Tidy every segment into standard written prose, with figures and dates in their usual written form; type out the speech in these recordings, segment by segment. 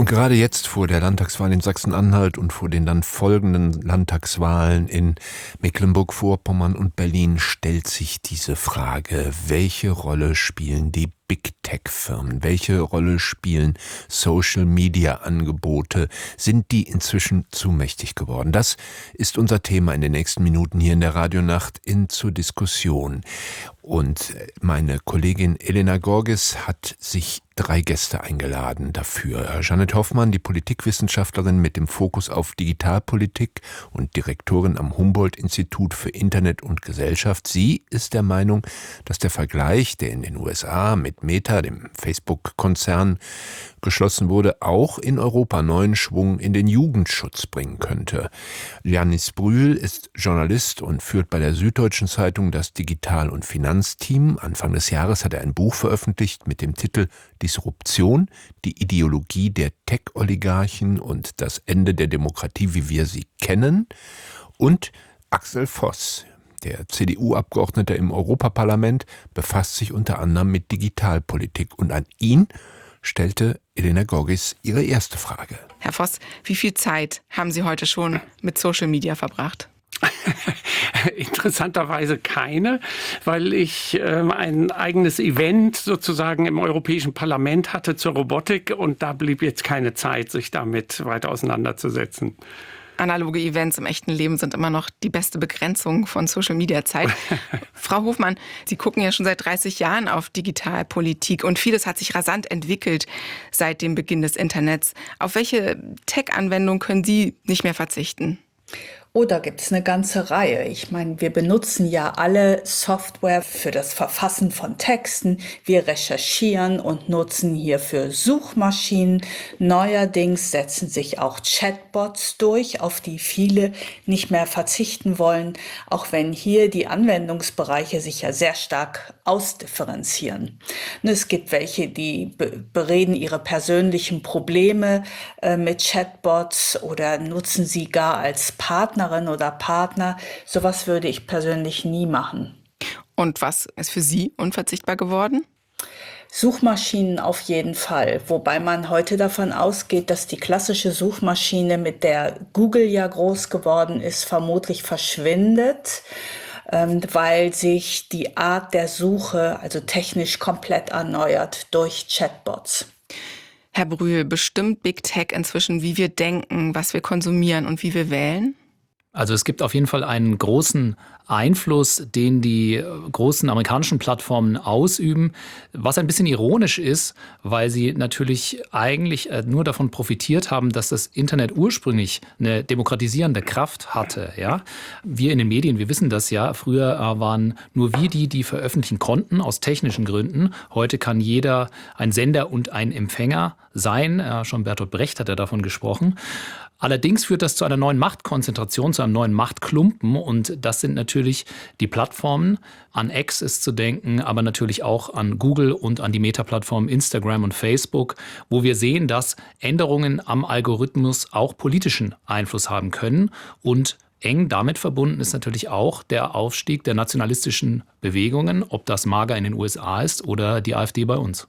Und gerade jetzt vor der Landtagswahl in Sachsen-Anhalt und vor den dann folgenden Landtagswahlen in Mecklenburg-Vorpommern und Berlin stellt sich diese Frage: Welche Rolle spielen die Big-Tech-Firmen? Welche Rolle spielen Social-Media-Angebote? Sind die inzwischen zu mächtig geworden? Das ist unser Thema in den nächsten Minuten hier in der Radionacht zur Diskussion. Und meine Kollegin Elena Gorges hat sich 3 Gäste eingeladen dafür. Jeanette Hoffmann, die Politikwissenschaftlerin mit dem Fokus auf Digitalpolitik und Direktorin am Humboldt-Institut für Internet und Gesellschaft. Sie ist der Meinung, dass der Vergleich, der in den USA mit Meta, dem Facebook-Konzern, geschlossen wurde, auch in Europa neuen Schwung in den Jugendschutz bringen könnte. Janis Brühl ist Journalist und führt bei der Süddeutschen Zeitung das Digital- und Finanzteam. Anfang des Jahres hat er ein Buch veröffentlicht mit dem Titel Disruption, die Ideologie der Tech-Oligarchen und das Ende der Demokratie, wie wir sie kennen. Und Axel Voss, der CDU-Abgeordnete im Europaparlament, befasst sich unter anderem mit Digitalpolitik. Und an ihn stellte Elena Gorges ihre erste Frage. Herr Voss, wie viel Zeit haben Sie heute schon mit Social Media verbracht? Interessanterweise keine, weil ich ein eigenes Event sozusagen im Europäischen Parlament hatte zur Robotik und da blieb jetzt keine Zeit, sich damit weiter auseinanderzusetzen. Analoge Events im echten Leben sind immer noch die beste Begrenzung von Social-Media-Zeit. Frau Hofmann, Sie gucken ja schon seit 30 Jahren auf Digitalpolitik und vieles hat sich rasant entwickelt seit dem Beginn des Internets. Auf welche Tech-Anwendung können Sie nicht mehr verzichten? Oh, da gibt es eine ganze Reihe. Ich meine, wir benutzen ja alle Software für das Verfassen von Texten. Wir recherchieren und nutzen hierfür Suchmaschinen. Neuerdings setzen sich auch Chatbots durch, auf die viele nicht mehr verzichten wollen, auch wenn hier die Anwendungsbereiche sich ja sehr stark ausdifferenzieren. Und es gibt welche, die bereden ihre persönlichen Probleme mit Chatbots oder nutzen sie gar als Partnerin oder Partner. Sowas würde ich persönlich nie machen. Und was ist für Sie unverzichtbar geworden? Suchmaschinen auf jeden Fall, wobei man heute davon ausgeht, dass die klassische Suchmaschine, mit der Google ja groß geworden ist, vermutlich verschwindet, weil sich die Art der Suche also technisch komplett erneuert durch Chatbots. Herr Brühl, bestimmt Big Tech inzwischen, wie wir denken, was wir konsumieren und wie wir wählen? Also es gibt auf jeden Fall einen großen Einfluss, den die großen amerikanischen Plattformen ausüben, was ein bisschen ironisch ist, weil sie natürlich eigentlich nur davon profitiert haben, dass das Internet ursprünglich eine demokratisierende Kraft hatte. Ja? Wir in den Medien, wir wissen das ja, früher waren nur wir die veröffentlichen konnten, aus technischen Gründen. Heute kann jeder ein Sender und ein Empfänger sein. Schon Bertolt Brecht hat ja davon gesprochen. Allerdings führt das zu einer neuen Machtkonzentration, zu einem neuen Machtklumpen und das sind natürlich die Plattformen. An X ist zu denken, aber natürlich auch an Google und an die Meta-Plattformen Instagram und Facebook, wo wir sehen, dass Änderungen am Algorithmus auch politischen Einfluss haben können und eng damit verbunden ist natürlich auch der Aufstieg der nationalistischen Bewegungen, ob das MAGA in den USA ist oder die AfD bei uns.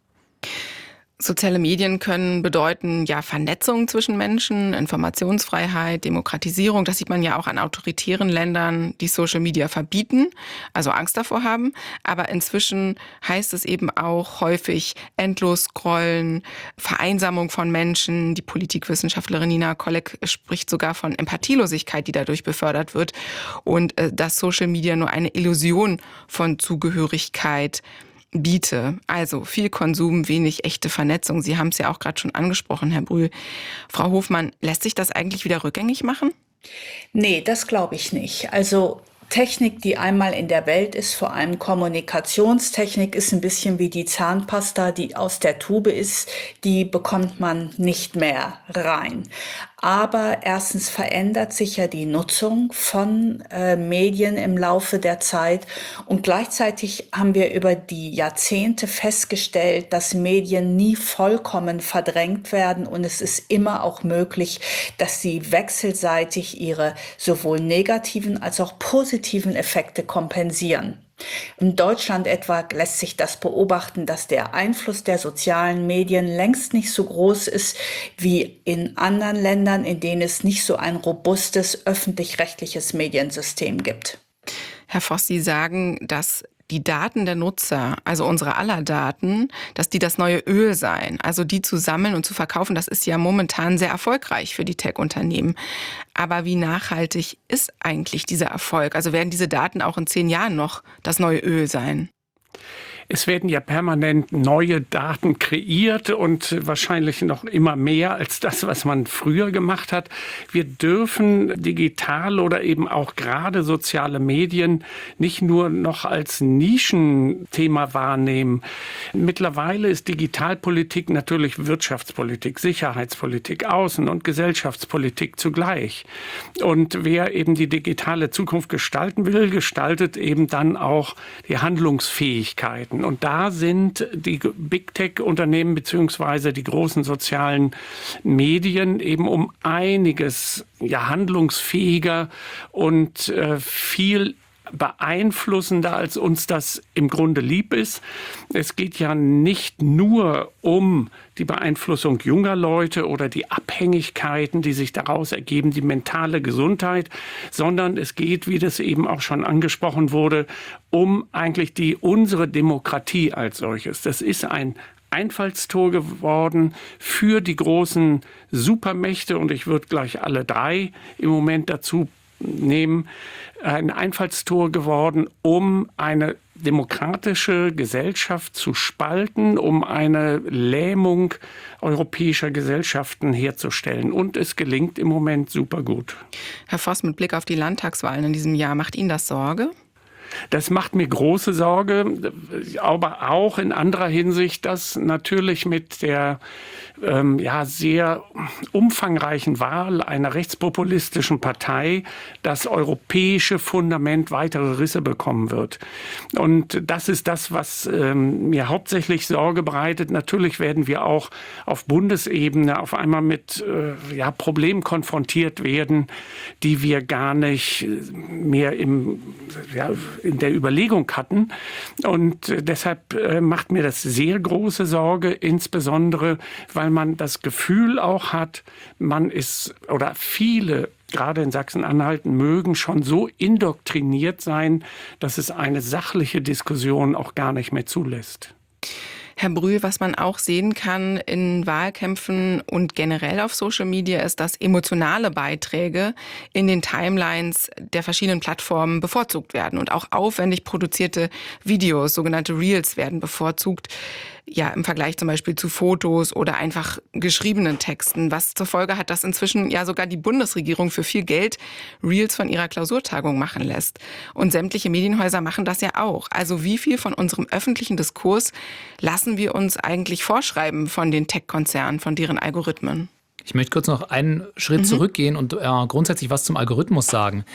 Soziale Medien können bedeuten, ja, Vernetzung zwischen Menschen, Informationsfreiheit, Demokratisierung. Das sieht man ja auch an autoritären Ländern, die Social Media verbieten, also Angst davor haben. Aber inzwischen heißt es eben auch häufig endlos scrollen, Vereinsamung von Menschen. Die Politikwissenschaftlerin Nina Kolleg spricht sogar von Empathielosigkeit, die dadurch befördert wird. Und dass Social Media nur eine Illusion von Zugehörigkeit biete. Also viel Konsum, wenig echte Vernetzung. Sie haben es ja auch gerade schon angesprochen, Herr Brühl. Frau Hofmann, lässt sich das eigentlich wieder rückgängig machen? Nee, das glaube ich nicht. Also Technik, die einmal in der Welt ist, vor allem Kommunikationstechnik, ist ein bisschen wie die Zahnpasta, die aus der Tube ist, die bekommt man nicht mehr rein. Aber erstens verändert sich ja die Nutzung von Medien im Laufe der Zeit und gleichzeitig haben wir über die Jahrzehnte festgestellt, dass Medien nie vollkommen verdrängt werden und es ist immer auch möglich, dass sie wechselseitig ihre sowohl negativen als auch positiven Effekte kompensieren. In Deutschland etwa lässt sich das beobachten, dass der Einfluss der sozialen Medien längst nicht so groß ist wie in anderen Ländern, in denen es nicht so ein robustes öffentlich-rechtliches Mediensystem gibt. Herr Voss, Sie sagen, dass die Daten der Nutzer, also unsere aller Daten, dass die das neue Öl seien. Also die zu sammeln und zu verkaufen, das ist ja momentan sehr erfolgreich für die Tech-Unternehmen. Aber wie nachhaltig ist eigentlich dieser Erfolg? Also werden diese Daten auch in 10 Jahren noch das neue Öl sein? Es werden ja permanent neue Daten kreiert und wahrscheinlich noch immer mehr als das, was man früher gemacht hat. Wir dürfen digital oder eben auch gerade soziale Medien nicht nur noch als Nischenthema wahrnehmen. Mittlerweile ist Digitalpolitik natürlich Wirtschaftspolitik, Sicherheitspolitik, Außen- und Gesellschaftspolitik zugleich. Und wer eben die digitale Zukunft gestalten will, gestaltet eben dann auch die Handlungsfähigkeiten. Und da sind die Big Tech-Unternehmen beziehungsweise die großen sozialen Medien eben um einiges handlungsfähiger und viel beeinflussender, als uns das im Grunde lieb ist. Es geht ja nicht nur um die Beeinflussung junger Leute oder die Abhängigkeiten, die sich daraus ergeben, die mentale Gesundheit, sondern es geht, wie das eben auch schon angesprochen wurde, um eigentlich unsere Demokratie als solches. Das ist ein Einfallstor geworden für die großen Supermächte und ich würde gleich alle 3 im Moment dazu nehmen, ein Einfallstor geworden, um eine demokratische Gesellschaft zu spalten, um eine Lähmung europäischer Gesellschaften herzustellen. Und es gelingt im Moment super gut. Herr Voss, mit Blick auf die Landtagswahlen in diesem Jahr, macht Ihnen das Sorge? Das macht mir große Sorge, aber auch in anderer Hinsicht, dass natürlich mit der sehr umfangreichen Wahl einer rechtspopulistischen Partei das europäische Fundament weitere Risse bekommen wird. Und das ist das, was mir hauptsächlich Sorge bereitet. Natürlich werden wir auch auf Bundesebene auf einmal mit Problemen konfrontiert werden, die wir gar nicht mehr in der Überlegung hatten. Und deshalb macht mir das sehr große Sorge, insbesondere, weil man das Gefühl auch hat, man ist, oder viele, gerade in Sachsen-Anhalt, mögen schon so indoktriniert sein, dass es eine sachliche Diskussion auch gar nicht mehr zulässt. Herr Brühl, was man auch sehen kann in Wahlkämpfen und generell auf Social Media ist, dass emotionale Beiträge in den Timelines der verschiedenen Plattformen bevorzugt werden und auch aufwendig produzierte Videos, sogenannte Reels, werden bevorzugt. Ja, im Vergleich zum Beispiel zu Fotos oder einfach geschriebenen Texten, was zur Folge hat, dass inzwischen ja sogar die Bundesregierung für viel Geld Reels von ihrer Klausurtagung machen lässt. Und sämtliche Medienhäuser machen das ja auch. Also wie viel von unserem öffentlichen Diskurs lassen wir uns eigentlich vorschreiben von den Tech-Konzernen, von deren Algorithmen? Ich möchte kurz noch einen Schritt zurückgehen und grundsätzlich was zum Algorithmus sagen.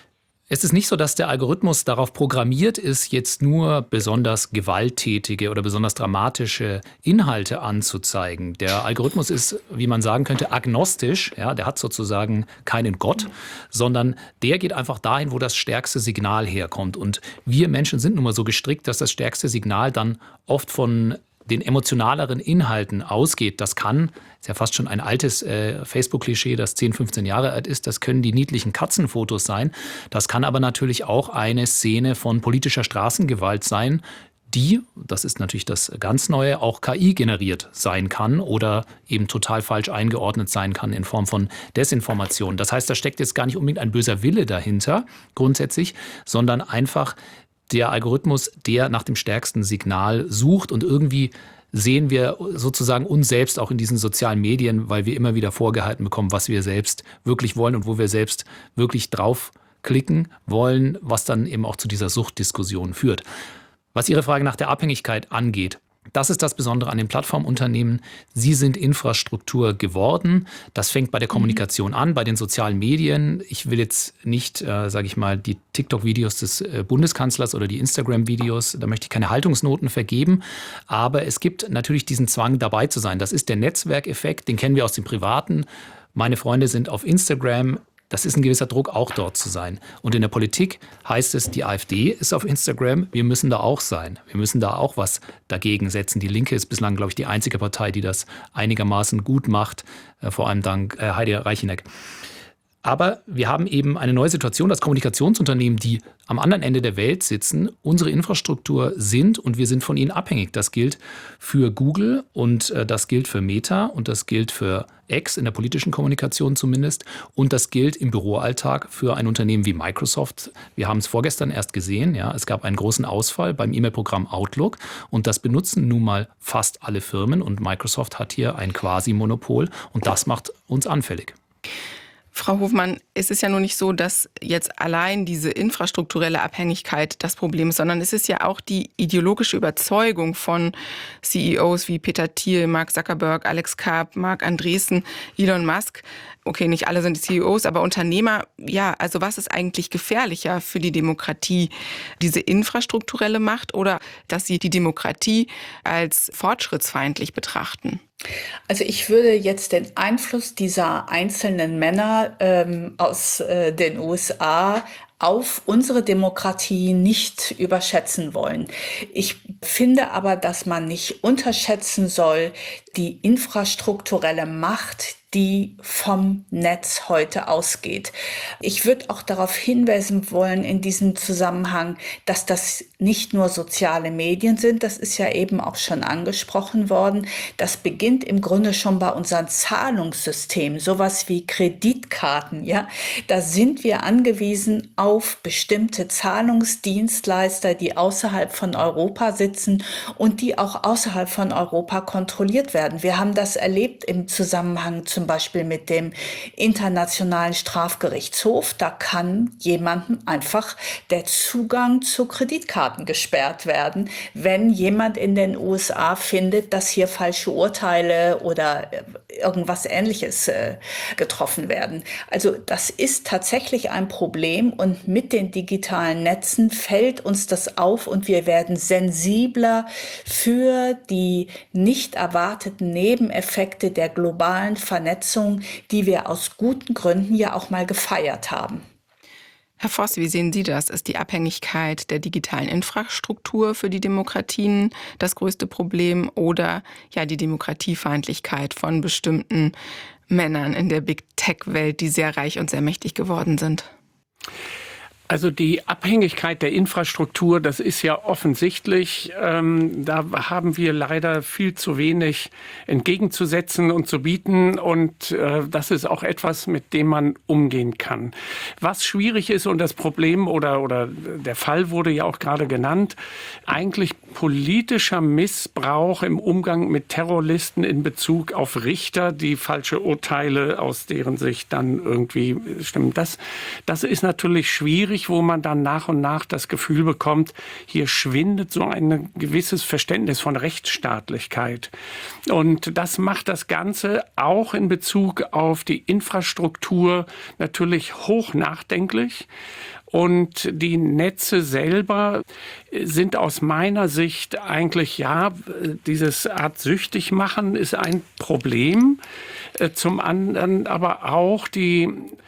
Es ist nicht so, dass der Algorithmus darauf programmiert ist, jetzt nur besonders gewalttätige oder besonders dramatische Inhalte anzuzeigen. Der Algorithmus ist, wie man sagen könnte, agnostisch. Ja, der hat sozusagen keinen Gott, sondern der geht einfach dahin, wo das stärkste Signal herkommt. Und wir Menschen sind nun mal so gestrickt, dass das stärkste Signal dann oft von den emotionaleren Inhalten ausgeht. Das ist ja fast schon ein altes Facebook-Klischee, das 10, 15 Jahre alt ist. Das können die niedlichen Katzenfotos sein. Das kann aber natürlich auch eine Szene von politischer Straßengewalt sein, die, das ist natürlich das ganz Neue, auch KI generiert sein kann oder eben total falsch eingeordnet sein kann in Form von Desinformation. Das heißt, da steckt jetzt gar nicht unbedingt ein böser Wille dahinter, grundsätzlich, sondern einfach der Algorithmus, der nach dem stärksten Signal sucht. Und irgendwie sehen wir sozusagen uns selbst auch in diesen sozialen Medien, weil wir immer wieder vorgehalten bekommen, was wir selbst wirklich wollen und wo wir selbst wirklich draufklicken wollen, was dann eben auch zu dieser Suchtdiskussion führt. Was Ihre Frage nach der Abhängigkeit angeht, das ist das Besondere an den Plattformunternehmen. Sie sind Infrastruktur geworden. Das fängt bei der Kommunikation an, bei den sozialen Medien. Ich will jetzt nicht, sage ich mal, die TikTok-Videos des Bundeskanzlers oder die Instagram-Videos, da möchte ich keine Haltungsnoten vergeben. Aber es gibt natürlich diesen Zwang, dabei zu sein. Das ist der Netzwerkeffekt, den kennen wir aus dem Privaten. Meine Freunde sind auf Instagram. Das ist ein gewisser Druck, auch dort zu sein. Und in der Politik heißt es, die AfD ist auf Instagram, wir müssen da auch sein. Wir müssen da auch was dagegen setzen. Die Linke ist bislang, glaube ich, die einzige Partei, die das einigermaßen gut macht, vor allem dank Heidi Reicheneck. Aber wir haben eben eine neue Situation, dass Kommunikationsunternehmen, die am anderen Ende der Welt sitzen, unsere Infrastruktur sind und wir sind von ihnen abhängig. Das gilt für Google und das gilt für Meta und das gilt für X in der politischen Kommunikation zumindest und das gilt im Büroalltag für ein Unternehmen wie Microsoft. Wir haben es vorgestern erst gesehen, ja, es gab einen großen Ausfall beim E-Mail-Programm Outlook und das benutzen nun mal fast alle Firmen und Microsoft hat hier ein Quasi-Monopol und das macht uns anfällig. Frau Hofmann, es ist ja nur nicht so, dass jetzt allein diese infrastrukturelle Abhängigkeit das Problem ist, sondern es ist ja auch die ideologische Überzeugung von CEOs wie Peter Thiel, Mark Zuckerberg, Alex Karp, Marc Andreessen, Elon Musk. Okay, nicht alle sind CEOs, aber Unternehmer. Ja, also was ist eigentlich gefährlicher für die Demokratie? Diese infrastrukturelle Macht oder dass sie die Demokratie als fortschrittsfeindlich betrachten? Also ich würde jetzt den Einfluss dieser einzelnen Männer aus den USA auf unsere Demokratie nicht überschätzen wollen. Ich finde aber, dass man nicht unterschätzen soll die infrastrukturelle Macht, die vom Netz heute ausgeht. Ich würde auch darauf hinweisen wollen in diesem Zusammenhang, dass das nicht nur soziale Medien sind, das ist ja eben auch schon angesprochen worden. Das beginnt im Grunde schon bei unseren Zahlungssystemen, sowas wie Kreditkarten, ja. Da sind wir angewiesen auf bestimmte Zahlungsdienstleister, die außerhalb von Europa sitzen und die auch außerhalb von Europa kontrolliert werden. Wir haben das erlebt im Zusammenhang zum Beispiel mit dem Internationalen Strafgerichtshof. Da kann jemandem einfach der Zugang zu Kreditkarten gesperrt werden, wenn jemand in den USA findet, dass hier falsche Urteile oder irgendwas Ähnliches getroffen werden. Also das ist tatsächlich ein Problem und mit den digitalen Netzen fällt uns das auf und wir werden sensibler für die nicht erwarteten Nebeneffekte der globalen Vernetzung, die wir aus guten Gründen ja auch mal gefeiert haben. Herr Voss, wie sehen Sie das? Ist die Abhängigkeit der digitalen Infrastruktur für die Demokratien das größte Problem oder ja die Demokratiefeindlichkeit von bestimmten Männern in der Big-Tech-Welt, die sehr reich und sehr mächtig geworden sind? Also die Abhängigkeit der Infrastruktur, das ist ja offensichtlich. Da haben wir leider viel zu wenig entgegenzusetzen und zu bieten. Und das ist auch etwas, mit dem man umgehen kann. Was schwierig ist und das Problem oder der Fall wurde ja auch gerade genannt, eigentlich politischer Missbrauch im Umgang mit Terrorlisten in Bezug auf Richter, die falsche Urteile aus deren Sicht dann irgendwie stimmen. Das ist natürlich schwierig, wo man dann nach und nach das Gefühl bekommt, hier schwindet so ein gewisses Verständnis von Rechtsstaatlichkeit. Und das macht das Ganze auch in Bezug auf die Infrastruktur natürlich hoch nachdenklich. Und die Netze selber sind aus meiner Sicht eigentlich, ja, dieses Art süchtig machen ist ein Problem. Zum anderen aber auch die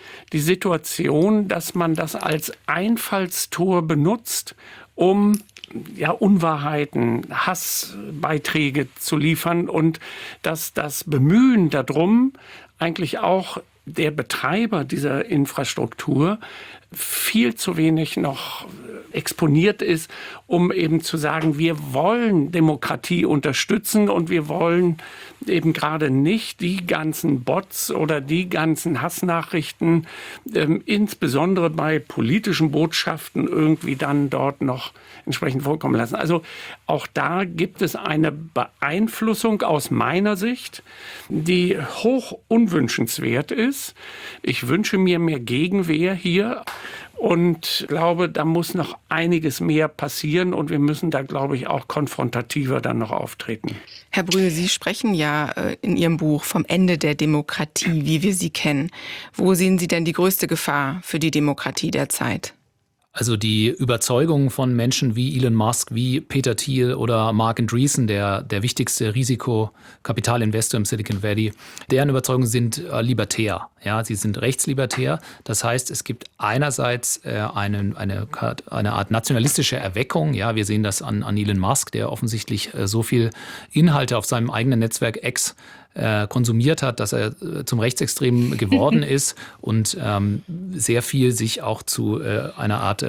Situation, dass man das als Einfallstor benutzt, um ja, Unwahrheiten, Hassbeiträge zu liefern und dass das Bemühen darum eigentlich auch der Betreiber dieser Infrastruktur viel zu wenig noch exponiert ist, um eben zu sagen, wir wollen Demokratie unterstützen und wir wollen eben gerade nicht die ganzen Bots oder die ganzen Hassnachrichten, insbesondere bei politischen Botschaften irgendwie dann dort noch entsprechend vorkommen lassen. Also auch da gibt es eine Beeinflussung aus meiner Sicht, die hoch unwünschenswert ist. Ich wünsche mir mehr Gegenwehr hier. Und glaube, da muss noch einiges mehr passieren und wir müssen da, glaube ich, auch konfrontativer dann noch auftreten. Herr Brühl, Sie sprechen ja in Ihrem Buch vom Ende der Demokratie, wie wir sie kennen. Wo sehen Sie denn die größte Gefahr für die Demokratie der Zeit? Also die Überzeugung von Menschen wie Elon Musk, wie Peter Thiel oder Marc Andreessen, der wichtigste Risikokapitalinvestor im Silicon Valley, deren Überzeugungen sind libertär. Ja, sie sind rechtslibertär. Das heißt, es gibt einerseits eine Art nationalistische Erweckung. Ja, wir sehen das an Elon Musk, der offensichtlich so viel Inhalte auf seinem eigenen Netzwerk X konsumiert hat, dass er zum Rechtsextremen geworden ist und sehr viel sich auch zu einer Art,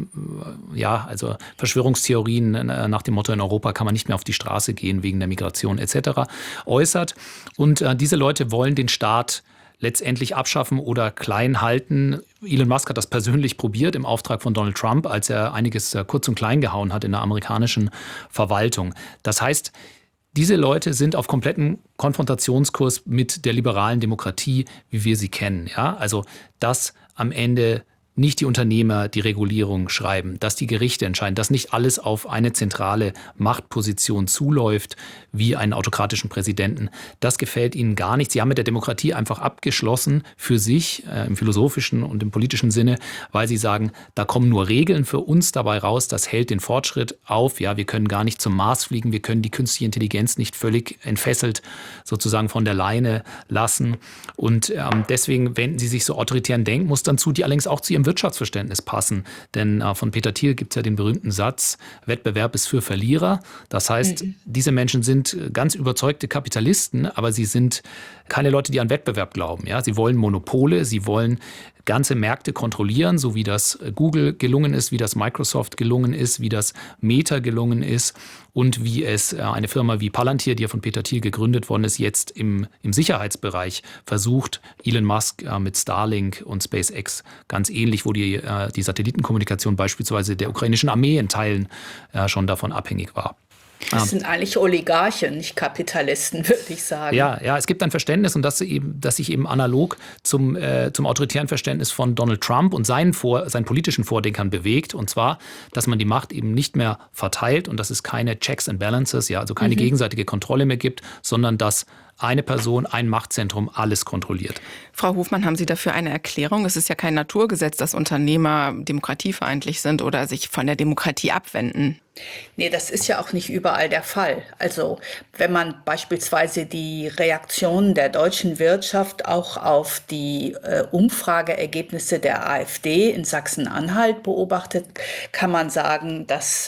also Verschwörungstheorien nach dem Motto, in Europa kann man nicht mehr auf die Straße gehen wegen der Migration etc. äußert. Und diese Leute wollen den Staat letztendlich abschaffen oder klein halten. Elon Musk hat das persönlich probiert im Auftrag von Donald Trump, als er einiges kurz und klein gehauen hat in der amerikanischen Verwaltung. Das heißt, diese Leute sind auf kompletten Konfrontationskurs mit der liberalen Demokratie, wie wir sie kennen. Ja? Also, dass am Ende nicht die Unternehmer die Regulierung schreiben, dass die Gerichte entscheiden, dass nicht alles auf eine zentrale Machtposition zuläuft, wie einen autokratischen Präsidenten. Das gefällt ihnen gar nicht. Sie haben mit der Demokratie einfach abgeschlossen für sich, im philosophischen und im politischen Sinne, weil sie sagen, da kommen nur Regeln für uns dabei raus, das hält den Fortschritt auf. Ja, wir können gar nicht zum Mars fliegen, wir können die künstliche Intelligenz nicht völlig entfesselt sozusagen von der Leine lassen. Und deswegen wenden sie sich so autoritären Denkmustern zu, die allerdings auch zu ihrem Wirtschaftsverständnis passen. Denn von Peter Thiel gibt es ja den berühmten Satz, Wettbewerb ist für Verlierer. Das heißt, diese Menschen sind ganz überzeugte Kapitalisten, aber sie sind keine Leute, die an Wettbewerb glauben. Ja? Sie wollen Monopole, sie wollen ganze Märkte kontrollieren, so wie das Google gelungen ist, wie das Microsoft gelungen ist, wie das Meta gelungen ist und wie es eine Firma wie Palantir, die ja von Peter Thiel gegründet worden ist, jetzt im Sicherheitsbereich versucht. Elon Musk mit Starlink und SpaceX ganz ähnlich, wo die Satellitenkommunikation beispielsweise der ukrainischen Armee in Teilen schon davon abhängig war. Das sind eigentlich Oligarchen, nicht Kapitalisten, würde ich sagen. Ja, es gibt ein Verständnis und das sich eben analog zum autoritären Verständnis von Donald Trump und seinen politischen Vordenkern bewegt. Und zwar, dass man die Macht eben nicht mehr verteilt und dass es keine Checks and Balances, also keine gegenseitige Kontrolle mehr gibt, sondern dass eine Person, ein Machtzentrum alles kontrolliert. Frau Hofmann, haben Sie dafür eine Erklärung? Es ist ja kein Naturgesetz, dass Unternehmer demokratiefeindlich sind oder sich von der Demokratie abwenden. Nee, das ist ja auch nicht überall der Fall. Also wenn man beispielsweise die Reaktionen der deutschen Wirtschaft auch auf die Umfrageergebnisse der AfD in Sachsen-Anhalt beobachtet, kann man sagen, dass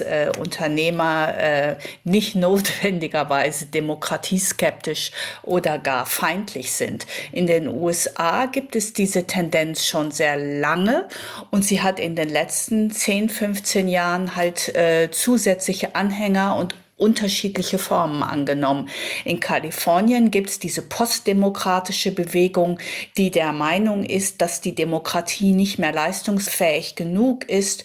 Unternehmer nicht notwendigerweise demokratieskeptisch oder gar feindlich sind. In den USA gibt es diese Tendenz schon sehr lange und sie hat in den letzten 10, 15 Jahren halt zusätzliche Anhänger und unterschiedliche Formen angenommen. In Kalifornien gibt es diese postdemokratische Bewegung, die der Meinung ist, dass die Demokratie nicht mehr leistungsfähig genug ist,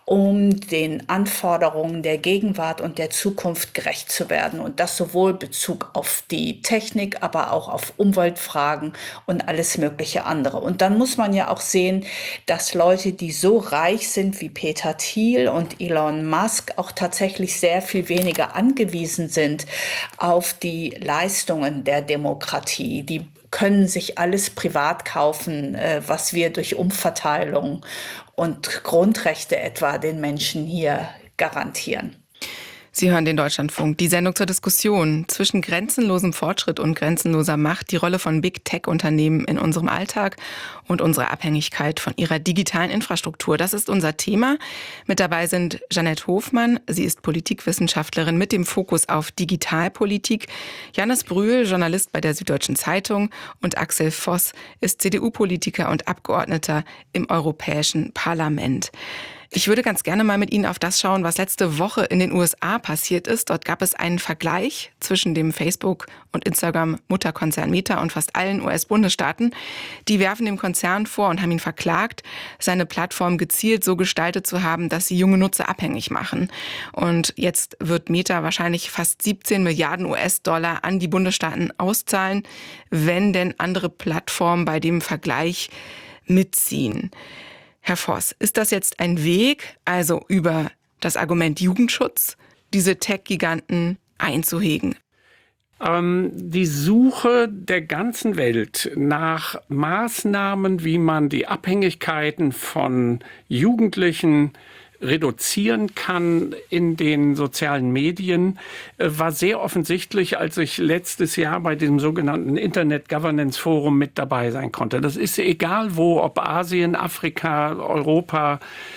um den Anforderungen der Gegenwart und der Zukunft gerecht zu werden. Und das sowohl Bezug auf die Technik, aber auch auf Umweltfragen und alles mögliche andere. Und dann muss man ja auch sehen, dass Leute, die so reich sind wie Peter Thiel und Elon Musk, auch tatsächlich sehr viel weniger angewiesen sind auf die Leistungen der Demokratie. Die können sich alles privat kaufen, was wir durch Umverteilung und Grundrechte etwa den Menschen hier garantieren. Sie hören den Deutschlandfunk, die Sendung zur Diskussion zwischen grenzenlosem Fortschritt und grenzenloser Macht, die Rolle von Big-Tech-Unternehmen in unserem Alltag und unsere Abhängigkeit von ihrer digitalen Infrastruktur. Das ist unser Thema. Mit dabei sind Jeanette Hofmann, sie ist Politikwissenschaftlerin mit dem Fokus auf Digitalpolitik, Jannis Brühl, Journalist bei der Süddeutschen Zeitung und Axel Voss ist CDU-Politiker und Abgeordneter im Europäischen Parlament. Ich würde ganz gerne mal mit Ihnen auf das schauen, was letzte Woche in den USA passiert ist. Dort gab es einen Vergleich zwischen dem Facebook- und Instagram-Mutterkonzern Meta und fast allen US-Bundesstaaten. Die werfen dem Konzern vor und haben ihn verklagt, seine Plattform gezielt so gestaltet zu haben, dass sie junge Nutzer abhängig machen. Und jetzt wird Meta wahrscheinlich fast 17 Milliarden US-Dollar an die Bundesstaaten auszahlen, wenn denn andere Plattformen bei dem Vergleich mitziehen. Herr Voss, ist das jetzt ein Weg, also über das Argument Jugendschutz, diese Tech-Giganten einzuhegen? Die Suche der ganzen Welt nach Maßnahmen, wie man die Abhängigkeiten von Jugendlichen reduzieren kann in den sozialen Medien, war sehr offensichtlich, als ich letztes Jahr bei diesem sogenannten Internet Governance Forum mit dabei sein konnte. Das ist egal wo, ob Asien, Afrika, Europa.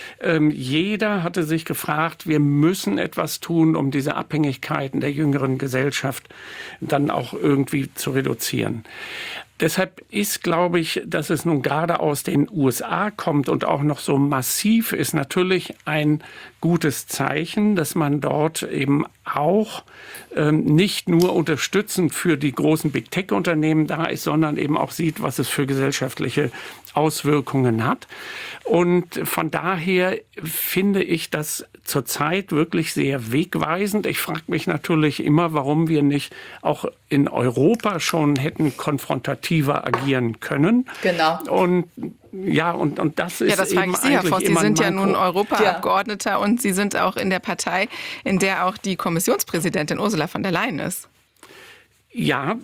Jeder hatte sich gefragt, wir müssen etwas tun, um diese Abhängigkeiten der jüngeren Gesellschaft dann auch irgendwie zu reduzieren. Deshalb ist, glaube ich, dass es nun gerade aus den USA kommt und auch noch so massiv ist, natürlich ein gutes Zeichen, dass man dort eben auch nicht nur unterstützend für die großen Big-Tech-Unternehmen da ist, sondern eben auch sieht, was es für gesellschaftliche Auswirkungen hat. Und von daher finde ich das zurzeit wirklich sehr wegweisend. Ich frage mich natürlich immer, warum wir nicht auch in Europa schon hätten konfrontativer agieren können. Genau. Und ja, und das ist das frage eben ich Sie, Herr eigentlich Voss. Sie immer ein sind ja Manko. nun Europaabgeordneter und Sie sind auch in der Partei, in der auch die Kommissionspräsidentin Ursula von der Leyen ist. Ja,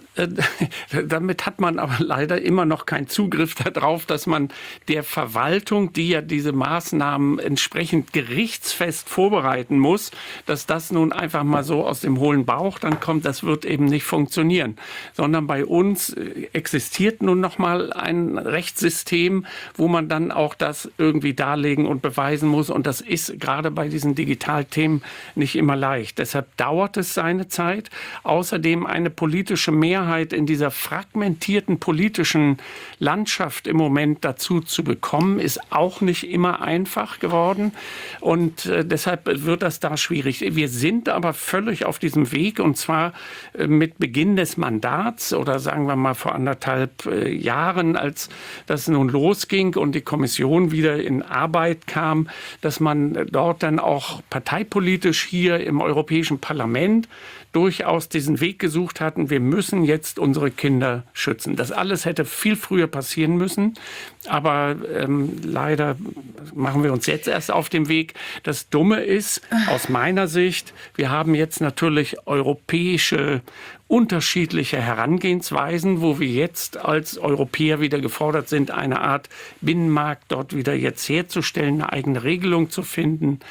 damit hat man aber leider immer noch keinen Zugriff darauf, dass man der Verwaltung, die ja diese Maßnahmen entsprechend gerichtsfest vorbereiten muss, dass das nun einfach mal so aus dem hohlen Bauch dann kommt, das wird eben nicht funktionieren. Sondern bei uns existiert nun noch mal ein Rechtssystem, wo man dann auch das irgendwie darlegen und beweisen muss. Und das ist gerade bei diesen Digitalthemen nicht immer leicht. Deshalb dauert es seine Zeit. Außerdem eine politische Mehrheit in dieser fragmentierten politischen Landschaft im Moment dazu zu bekommen, ist auch nicht immer einfach geworden. Und deshalb wird das da schwierig. Wir sind aber völlig auf diesem Weg, und zwar mit Beginn des Mandats oder sagen wir mal vor 1,5 Jahren, als das nun losging und die Kommission wieder in Arbeit kam, dass man dort dann auch parteipolitisch hier im Europäischen Parlament durchaus diesen Weg gesucht hatten, wir müssen jetzt unsere Kinder schützen. Das alles hätte viel früher passieren müssen, aber leider machen wir uns jetzt erst auf den Weg. Das Dumme ist, aus meiner Sicht, wir haben jetzt natürlich europäische unterschiedliche Herangehensweisen, wo wir jetzt als Europäer wieder gefordert sind, eine Art Binnenmarkt dort wieder jetzt herzustellen, eine eigene Regelung zu finden.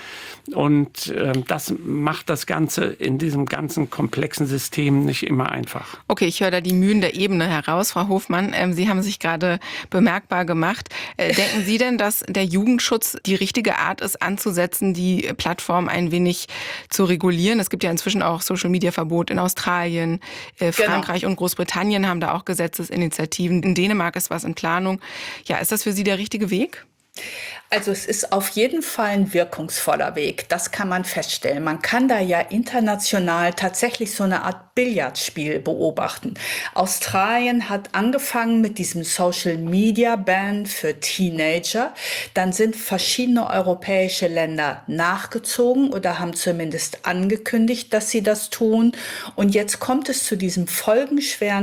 Und das macht das Ganze in diesem ganzen komplexen System nicht immer einfach. Okay, ich höre da die Mühen der Ebene heraus, Frau Hofmann. Sie haben sich gerade bemerkbar gemacht. Denken Sie denn, dass der Jugendschutz die richtige Art ist, anzusetzen, die Plattform ein wenig zu regulieren? Es gibt ja inzwischen auch Social-Media-Verbot in Australien. Frankreich und Großbritannien haben da auch Gesetzesinitiativen. In Dänemark ist was in Planung. Ja, ist das für Sie der richtige Weg? Also es ist auf jeden Fall ein wirkungsvoller Weg, das kann man feststellen. Man kann da ja international tatsächlich so eine Art Billardspiel beobachten. Australien hat angefangen mit diesem Social-Media-Ban für Teenager. Dann sind verschiedene europäische Länder nachgezogen oder haben zumindest angekündigt, dass sie das tun. Und jetzt kommt es zu diesem folgenschweren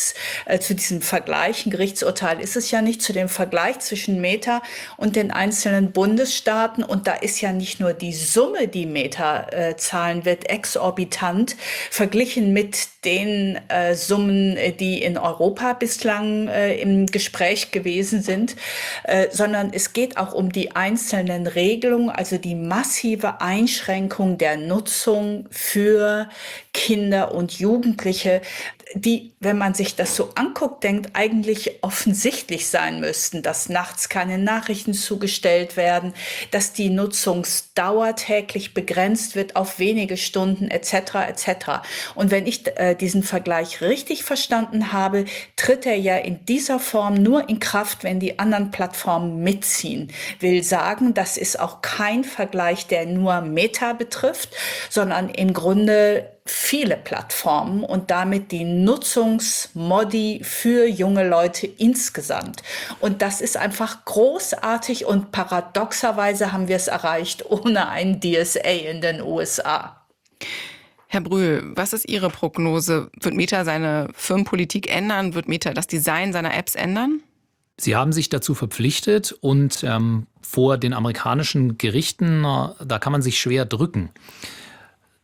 zu diesem Vergleich. Ein Gerichtsurteil ist es ja nicht, zu dem Vergleich zwischen Meta und den einzelnen Bundesstaaten. Und da ist ja nicht nur die Summe, die Meta zahlen wird, exorbitant verglichen mit den Summen, die in Europa bislang im Gespräch gewesen sind, sondern es geht auch um die einzelnen Regelungen, also die massive Einschränkung der Nutzung für Kinder und Jugendliche, die, wenn man sich das so anguckt, denkt, eigentlich offensichtlich sein müssten, dass nachts keine Nachrichten zugestellt werden, dass die Nutzungsdauer täglich begrenzt wird auf wenige Stunden etc. etc. Und wenn ich diesen Vergleich richtig verstanden habe, tritt er ja in dieser Form nur in Kraft, wenn die anderen Plattformen mitziehen. Will sagen, das ist auch kein Vergleich, der nur Meta betrifft, sondern im Grunde viele Plattformen und damit die Nutzungsmodi für junge Leute insgesamt. Und das ist einfach großartig und paradoxerweise haben wir es erreicht ohne ein DSA in den USA. Herr Brühl, was ist Ihre Prognose? Wird Meta seine Firmenpolitik ändern? Wird Meta das Design seiner Apps ändern? Sie haben sich dazu verpflichtet und vor den amerikanischen Gerichten, da kann man sich schwer drücken.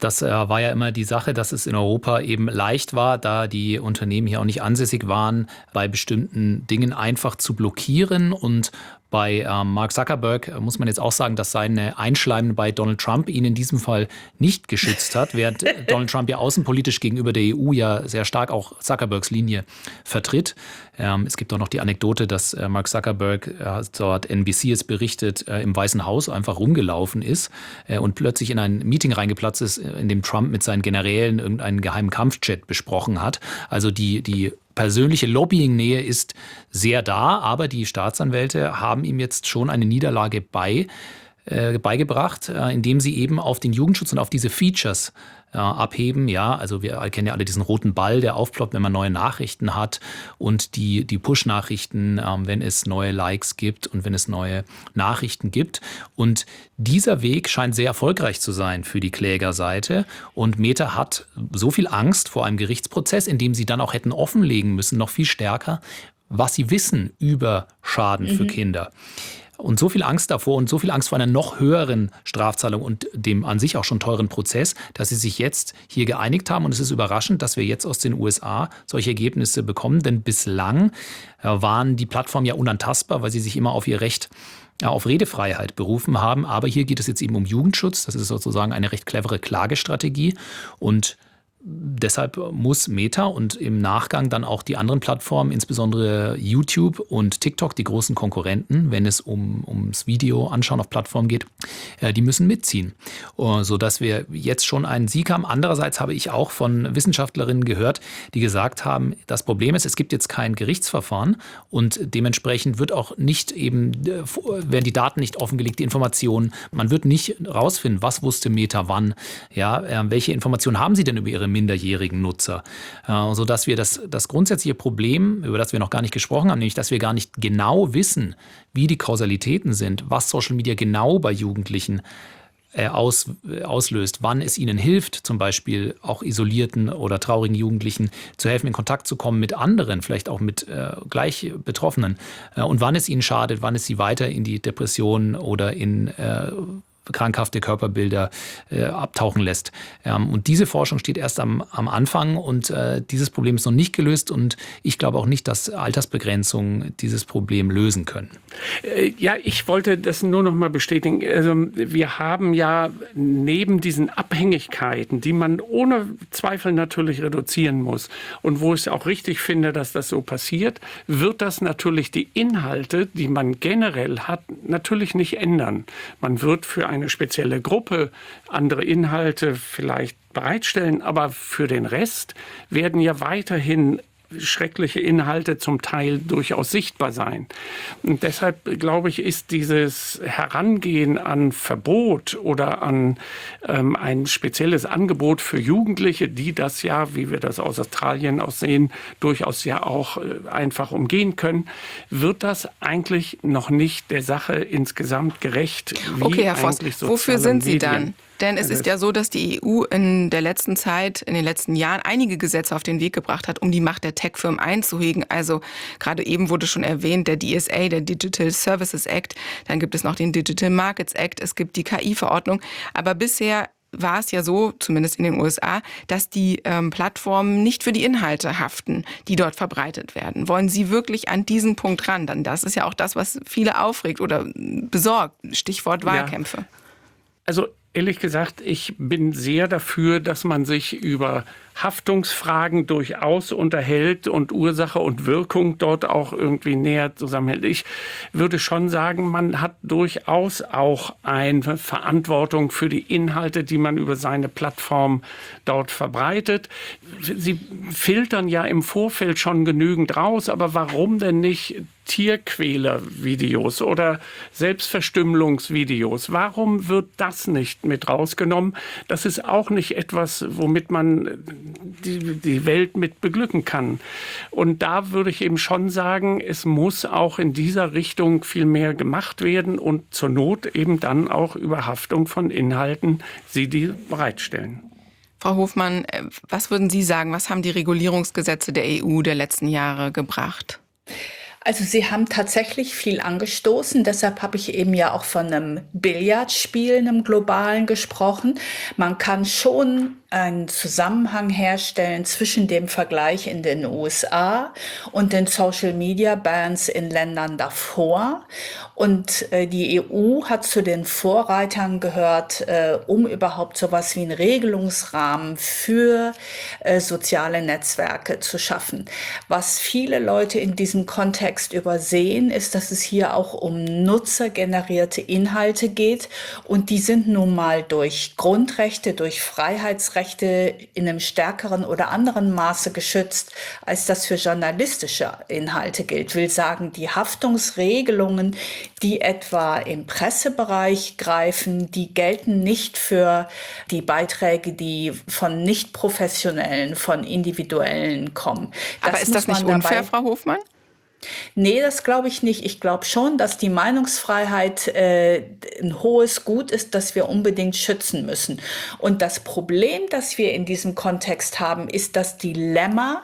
Das war ja immer die Sache, dass es in Europa eben leicht war, da die Unternehmen hier auch nicht ansässig waren, bei bestimmten Dingen einfach zu blockieren. Und bei Mark Zuckerberg muss man jetzt auch sagen, dass seine Einschleimen bei Donald Trump ihn in diesem Fall nicht geschützt hat, während Donald Trump ja außenpolitisch gegenüber der EU ja sehr stark auch Zuckerbergs Linie vertritt. Es gibt auch noch die Anekdote, dass Mark Zuckerberg, so hat NBC es berichtet, im Weißen Haus einfach rumgelaufen ist und plötzlich in ein Meeting reingeplatzt ist, in dem Trump mit seinen Generälen irgendeinen geheimen Kampfjet besprochen hat. Also die persönliche Lobbying-Nähe ist sehr da, aber die Staatsanwälte haben ihm jetzt schon eine Niederlage beigebracht, indem sie eben auf den Jugendschutz und auf diese Features abheben. Ja, also wir kennen ja alle diesen roten Ball, der aufploppt, wenn man neue Nachrichten hat, und die Push-Nachrichten, wenn es neue Likes gibt und wenn es neue Nachrichten gibt. Und dieser Weg scheint sehr erfolgreich zu sein für die Klägerseite. Und Meta hat so viel Angst vor einem Gerichtsprozess, in dem sie dann auch hätten offenlegen müssen, noch viel stärker, was sie wissen über Schaden für Kinder. Und so viel Angst davor und so viel Angst vor einer noch höheren Strafzahlung und dem an sich auch schon teuren Prozess, dass sie sich jetzt hier geeinigt haben. Und es ist überraschend, dass wir jetzt aus den USA solche Ergebnisse bekommen. Denn bislang waren die Plattformen ja unantastbar, weil sie sich immer auf ihr Recht auf Redefreiheit berufen haben. Aber hier geht es jetzt eben um Jugendschutz. Das ist sozusagen eine recht clevere Klagestrategie. Und deshalb muss Meta und im Nachgang dann auch die anderen Plattformen, insbesondere YouTube und TikTok, die großen Konkurrenten, wenn es ums Video anschauen auf Plattformen geht, die müssen mitziehen, sodass wir jetzt schon einen Sieg haben. Andererseits habe ich auch von Wissenschaftlerinnen gehört, die gesagt haben, das Problem ist, es gibt jetzt kein Gerichtsverfahren und dementsprechend wird auch nicht werden die Daten nicht offengelegt, die Informationen. Man wird nicht rausfinden, was wusste Meta wann, ja, welche Informationen haben sie denn über ihre minderjährigen Nutzer, sodass wir das grundsätzliche Problem, über das wir noch gar nicht gesprochen haben, nämlich dass wir gar nicht genau wissen, wie die Kausalitäten sind, was Social Media genau bei Jugendlichen auslöst, wann es ihnen hilft, zum Beispiel auch isolierten oder traurigen Jugendlichen zu helfen, in Kontakt zu kommen mit anderen, vielleicht auch mit gleich Betroffenen, und wann es ihnen schadet, wann es sie weiter in die Depression oder in krankhafte Körperbilder abtauchen lässt. Und diese Forschung steht erst am Anfang und dieses Problem ist noch nicht gelöst und ich glaube auch nicht, dass Altersbegrenzungen dieses Problem lösen können. Ja, ich wollte das nur noch mal bestätigen. Also wir haben ja neben diesen Abhängigkeiten, die man ohne Zweifel natürlich reduzieren muss und wo ich es auch richtig finde, dass das so passiert, wird das natürlich die Inhalte, die man generell hat, natürlich nicht ändern. Man wird für eine spezielle Gruppe andere Inhalte vielleicht bereitstellen, aber für den Rest werden ja weiterhin schreckliche Inhalte zum Teil durchaus sichtbar sein. Und deshalb, glaube ich, ist dieses Herangehen an Verbot oder an ein spezielles Angebot für Jugendliche, die das ja, wie wir das aus Australien aus sehen, durchaus ja auch einfach umgehen können, wird das eigentlich noch nicht der Sache insgesamt gerecht. Wie okay, Herr Voss, wofür sind Sie dann? Denn es Also ist ja so, dass die EU in der letzten Zeit, in den letzten Jahren einige Gesetze auf den Weg gebracht hat, um die Macht der Tech-Firmen einzuhegen. Also gerade eben wurde schon erwähnt, der DSA, der Digital Services Act, dann gibt es noch den Digital Markets Act, es gibt die KI-Verordnung. Aber bisher war es ja so, zumindest in den USA, dass die Plattformen nicht für die Inhalte haften, die dort verbreitet werden. Wollen Sie wirklich an diesen Punkt ran? Dann das ist ja auch das, was viele aufregt oder besorgt. Stichwort Wahlkämpfe. Ja. Also ehrlich gesagt, ich bin sehr dafür, dass man sich über Haftungsfragen durchaus unterhält und Ursache und Wirkung dort auch irgendwie näher zusammenhält. Ich würde schon sagen, man hat durchaus auch eine Verantwortung für die Inhalte, die man über seine Plattform dort verbreitet. Sie filtern ja im Vorfeld schon genügend raus, aber warum denn nicht Tierquäler-Videos oder Selbstverstümmelungsvideos? Warum wird das nicht mit rausgenommen? Das ist auch nicht etwas, womit man die Welt mit beglücken kann. Und da würde ich eben schon sagen, es muss auch in dieser Richtung viel mehr gemacht werden und zur Not eben dann auch über Haftung von Inhalten, die bereitstellen. Frau Hofmann, was würden Sie sagen, was haben die Regulierungsgesetze der EU der letzten Jahre gebracht? Also Sie haben tatsächlich viel angestoßen. Deshalb habe ich eben ja auch von einem Billardspiel, einem globalen gesprochen. Man kann schon einen Zusammenhang herstellen zwischen dem Vergleich in den USA und den Social-Media-Bans in Ländern davor. Und die EU hat zu den Vorreitern gehört, um überhaupt sowas wie einen Regelungsrahmen für soziale Netzwerke zu schaffen. Was viele Leute in diesem Kontext übersehen, ist, dass es hier auch um nutzergenerierte Inhalte geht. Und die sind nun mal durch Grundrechte, durch Freiheitsrechte in einem stärkeren oder anderen Maße geschützt, als das für journalistische Inhalte gilt. Will sagen, die Haftungsregelungen, die etwa im Pressebereich greifen, die gelten nicht für die Beiträge, die von nicht professionellen, von Individuellen kommen. Aber ist das nicht unfair, Frau Hofmann? Nee, das glaube ich nicht. Ich glaube schon, dass die Meinungsfreiheit ein hohes Gut ist, das wir unbedingt schützen müssen. Und das Problem, das wir in diesem Kontext haben, ist das Dilemma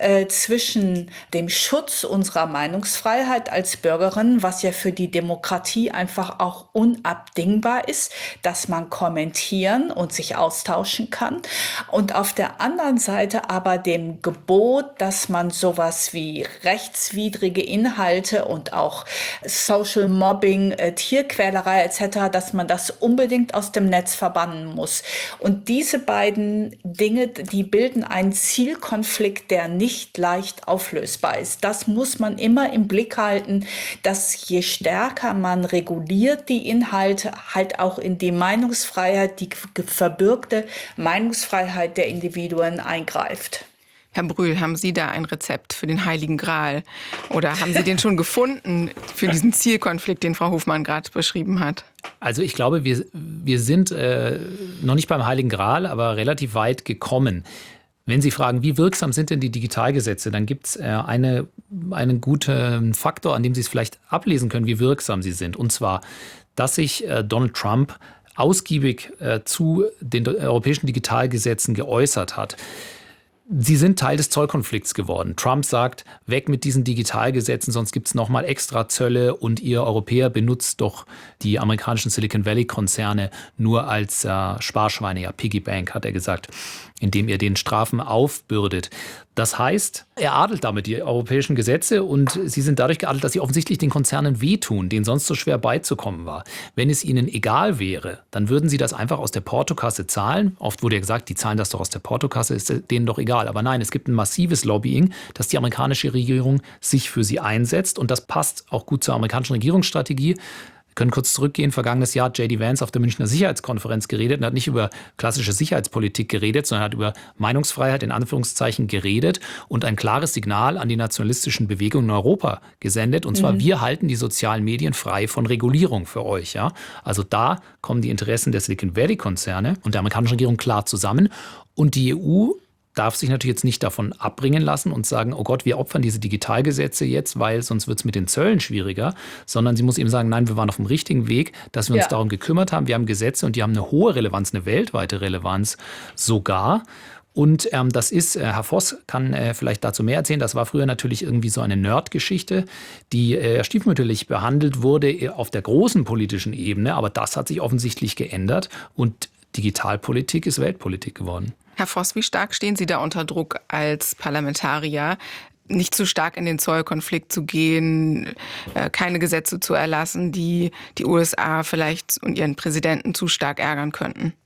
zwischen dem Schutz unserer Meinungsfreiheit als Bürgerin, was ja für die Demokratie einfach auch unabdingbar ist, dass man kommentieren und sich austauschen kann. Und auf der anderen Seite aber dem Gebot, dass man sowas wie rechtswidrige Inhalte und auch Social Mobbing, Tierquälerei etc., dass man das unbedingt aus dem Netz verbannen muss. Und diese beiden Dinge, die bilden einen Zielkonflikt, der nicht leicht auflösbar ist. Das muss man immer im Blick halten, dass je stärker man reguliert die Inhalte, halt auch in die Meinungsfreiheit, die verbürgte Meinungsfreiheit der Individuen eingreift. Herr Brühl, haben Sie da ein Rezept für den Heiligen Gral? Oder haben Sie den schon gefunden für diesen Zielkonflikt, den Frau Hofmann gerade beschrieben hat? Also ich glaube, wir sind noch nicht beim Heiligen Gral, aber relativ weit gekommen. Wenn Sie fragen, wie wirksam sind denn die Digitalgesetze, dann gibt es einen guten Faktor, an dem Sie es vielleicht ablesen können, wie wirksam sie sind. Und zwar, dass sich Donald Trump ausgiebig zu den europäischen Digitalgesetzen geäußert hat. Sie sind Teil des Zollkonflikts geworden. Trump sagt, weg mit diesen Digitalgesetzen, sonst gibt es nochmal extra Zölle und ihr Europäer benutzt doch die amerikanischen Silicon Valley-Konzerne nur als Sparschweine, ja, Piggy Bank, hat er gesagt, indem ihr den Strafen aufbürdet. Das heißt, er adelt damit die europäischen Gesetze und sie sind dadurch geadelt, dass sie offensichtlich den Konzernen wehtun, denen sonst so schwer beizukommen war. Wenn es ihnen egal wäre, dann würden sie das einfach aus der Portokasse zahlen. Oft wurde ja gesagt, die zahlen das doch aus der Portokasse, ist denen doch egal. Aber nein, es gibt ein massives Lobbying, dass die amerikanische Regierung sich für sie einsetzt und das passt auch gut zur amerikanischen Regierungsstrategie. Wir können kurz zurückgehen. Vergangenes Jahr hat J.D. Vance auf der Münchner Sicherheitskonferenz geredet und hat nicht über klassische Sicherheitspolitik geredet, sondern hat über Meinungsfreiheit in Anführungszeichen geredet und ein klares Signal an die nationalistischen Bewegungen in Europa gesendet. Und zwar, wir halten die sozialen Medien frei von Regulierung für euch. Ja? Also da kommen die Interessen der Silicon Valley-Konzerne und der amerikanischen Regierung klar zusammen. Und die EU darf sich natürlich jetzt nicht davon abbringen lassen und sagen, oh Gott, wir opfern diese Digitalgesetze jetzt, weil sonst wird es mit den Zöllen schwieriger, sondern sie muss eben sagen, nein, wir waren auf dem richtigen Weg, dass wir uns darum gekümmert haben. Wir haben Gesetze und die haben eine hohe Relevanz, eine weltweite Relevanz sogar. Und das ist, Herr Voss kann vielleicht dazu mehr erzählen, das war früher natürlich irgendwie so eine Nerd-Geschichte, die stiefmütterlich behandelt wurde auf der großen politischen Ebene, aber das hat sich offensichtlich geändert und Digitalpolitik ist Weltpolitik geworden. Herr Voss, wie stark stehen Sie da unter Druck als Parlamentarier, nicht zu stark in den Zollkonflikt zu gehen, keine Gesetze zu erlassen, die die USA vielleicht und ihren Präsidenten zu stark ärgern könnten?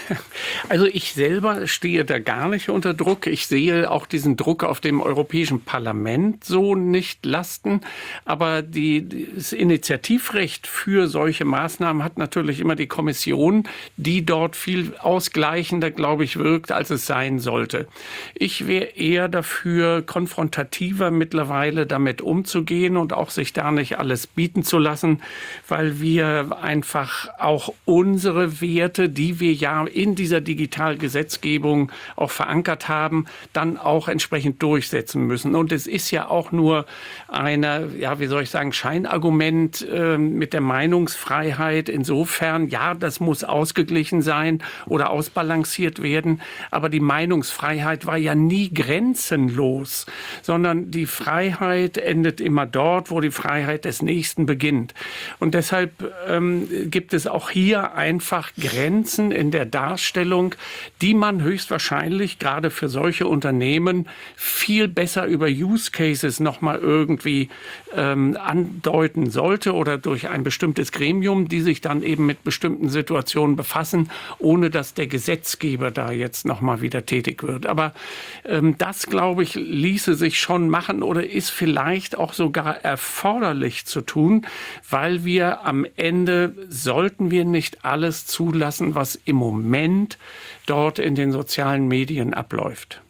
Also ich selber stehe da gar nicht unter Druck. Ich sehe auch diesen Druck auf dem Europäischen Parlament so nicht lasten. Aber das Initiativrecht für solche Maßnahmen hat natürlich immer die Kommission, die dort viel ausgleichender, glaube ich, wirkt, als es sein sollte. Ich wäre eher dafür, konfrontativer mittlerweile damit umzugehen und auch sich da nicht alles bieten zu lassen, weil wir einfach auch unsere Werte, die wir ja in dieser Digitalgesetzgebung auch verankert haben, dann auch entsprechend durchsetzen müssen. Und es ist ja auch nur eine, Scheinargument mit der Meinungsfreiheit. Insofern, ja, das muss ausgeglichen sein oder ausbalanciert werden. Aber die Meinungsfreiheit war ja nie grenzenlos, sondern die Freiheit endet immer dort, wo die Freiheit des Nächsten beginnt. Und deshalb gibt es auch hier einfach Grenzen in der Darstellung, die man höchstwahrscheinlich gerade für solche Unternehmen viel besser über Use Cases nochmal irgendwie andeuten sollte oder durch ein bestimmtes Gremium, die sich dann eben mit bestimmten Situationen befassen, ohne dass der Gesetzgeber da jetzt nochmal wieder tätig wird. Aber das, glaube ich, ließe sich schon machen oder ist vielleicht auch sogar erforderlich zu tun, weil wir am Ende sollten wir nicht alles zulassen, was im Moment dort in den sozialen Medien abläuft.